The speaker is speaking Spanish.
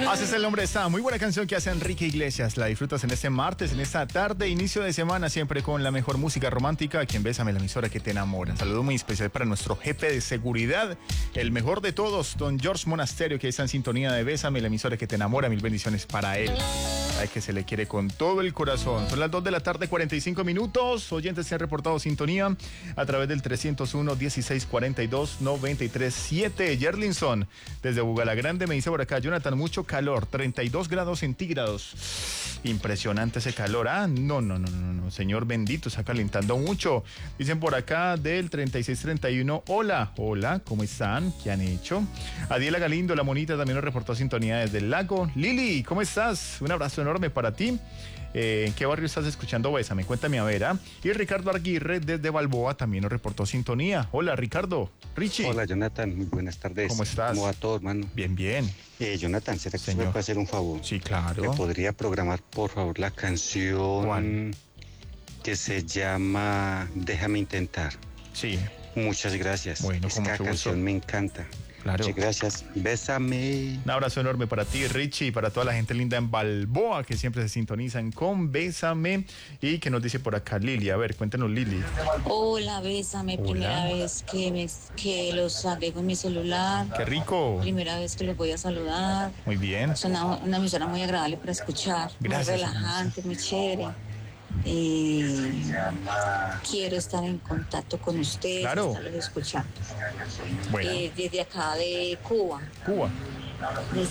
Haces el nombre de esta muy buena canción que hace Enrique Iglesias. La disfrutas en este martes, en esta tarde, inicio de semana, siempre con la mejor música romántica. Aquí en Bésame, la emisora que te enamora. Un saludo muy especial para nuestro jefe de seguridad, el mejor de todos, don George Monasterio, que está en sintonía de Bésame, la emisora que te enamora. Mil bendiciones para él. Ay, que se le quiere con todo el corazón. Son las 2 de la tarde, 45 minutos. Oyentes se han reportado sintonía a través del 301-1642-937. Yerlinson, desde Bugalagrande, me dice por acá, Jonathan, mucho calor, 32 grados centígrados. Impresionante ese calor. No, señor bendito, está calentando mucho. Dicen por acá del 3631, hola, ¿cómo están? ¿Qué han hecho? Adiela Galindo, la monita, también nos reportó sintonía desde el lago. Lili, ¿cómo estás? Un abrazo enorme para ti. ¿En qué barrio estás escuchando Bésame? Cuéntame a ver. Y Ricardo Arguirre desde Balboa también nos reportó sintonía. Hola, Ricardo. Richie. Hola, Jonathan. Muy buenas tardes. ¿Cómo estás? ¿Cómo va todo, hermano? Bien. Jonathan, ¿será que Señor, me puede hacer un favor? Sí, claro. ¿Me podría programar, por favor, la canción ¿Cuál? que se llama Déjame Intentar? Sí. Muchas gracias. Bueno, con Esta mucho canción gusto. me encanta. Claro. Muchas gracias. Bésame. Un abrazo enorme para ti, Richie, y para toda la gente linda en Balboa que siempre se sintonizan con Bésame. Y que nos dice por acá Lili. A ver, cuéntanos, Lili. Hola, Bésame, Hola. primera vez que los agrego en mi celular, ¡Qué rico! primera vez que los voy a saludar. Muy bien. Es una emisora muy agradable para escuchar, Gracias, muy relajante, muy chévere. Y quiero estar en contacto con ustedes, Claro. estarlos escuchando. Bueno, Desde acá de Cuba. Cuba. Desde